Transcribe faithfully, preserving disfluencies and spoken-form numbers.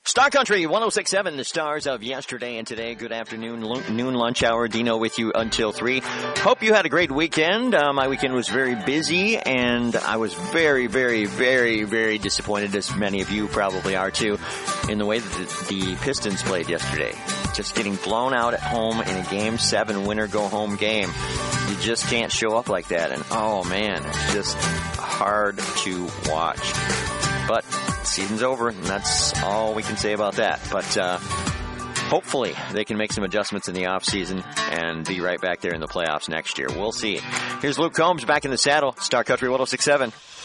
Star Country one oh six point seven, the stars of yesterday and today. Good afternoon, noon lunch hour. Dino with you until three. Hope you had a great weekend. Uh, my weekend was very busy, and I was very, very, very, very disappointed, as many of you probably are too, in the way that the, the Pistons played yesterday. Just getting blown out at home in a game seven winner-go-home game. You just can't show up like that, and oh man, it's just hard to watch. But season's over, and that's all we can say about that. But uh, hopefully they can make some adjustments in the offseason and be right back there in the playoffs next year. We'll see. Here's Luke Combs back in the saddle. Star Country one oh six point seven.